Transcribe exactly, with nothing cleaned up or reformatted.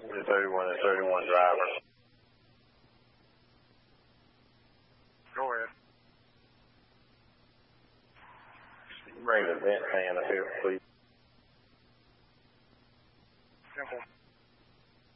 The thirty-one and thirty-one driver. Go ahead. Bring the vent fan up here, please. Simple.